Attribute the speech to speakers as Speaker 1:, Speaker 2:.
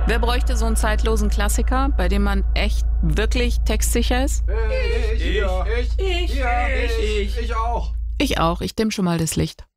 Speaker 1: Wer bräuchte so einen zeitlosen Klassiker, bei dem man echt wirklich textsicher ist?
Speaker 2: Ich auch.
Speaker 1: Ich auch. Ich dimm schon mal das Licht.